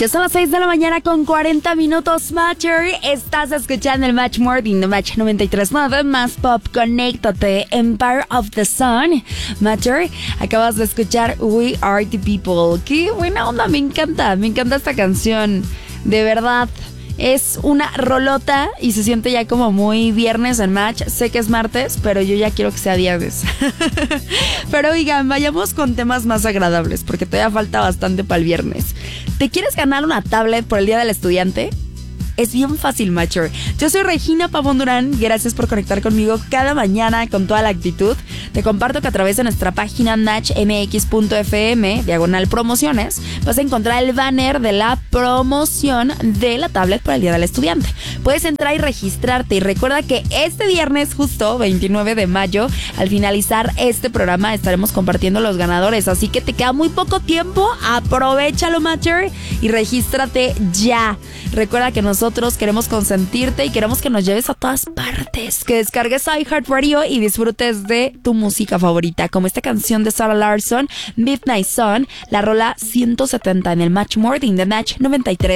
Ya son las 6 de la mañana con 40 minutos, Matcher. Estás escuchando el Match Morning de Match 93.9, más pop, conéctate, Empire of the Sun. Matcher, acabas de escuchar We Are the People. Qué buena onda, me encanta esta canción. De verdad, es una rolota y se siente ya como muy viernes en Match. Sé que es martes, pero yo ya quiero que sea viernes. Pero oigan, vayamos con temas más agradables, porque todavía falta bastante para el viernes. ¿Te quieres ganar una tablet por el Día del Estudiante? Es bien fácil, Matcher. Yo soy Regina Pavón Durán. Gracias por conectar conmigo cada mañana con toda la actitud. Te comparto que a través de nuestra página natchmx.fm/promociones vas a encontrar el banner de la promoción de la tablet para el Día del Estudiante. Puedes entrar y registrarte. Y recuerda que este viernes, justo 29 de mayo, al finalizar este programa, estaremos compartiendo los ganadores. Así que te queda muy poco tiempo. Aprovéchalo, Matcher, y regístrate ya. Recuerda que nosotros queremos consentirte y queremos que nos lleves a todas partes. Que descargues iHeartRadio y disfrutes de tu música favorita, como esta canción de Sarah Larsson, Midnight Sun, la rola 170 en el Match Morning de Match 93.